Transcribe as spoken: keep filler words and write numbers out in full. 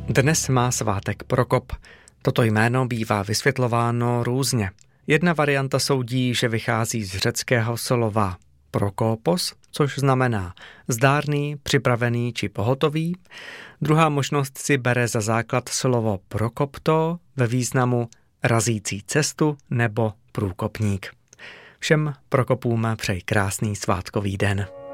Dnes má svátek Prokop. Toto jméno bývá vysvětlováno různě. Jedna varianta soudí, že vychází z řeckého slova prokopos, což znamená zdárný, připravený či pohotový. Druhá možnost si bere za základ slovo prokopto ve významu razící cestu nebo průkopník. Všem Prokopům přeji krásný svátkový den.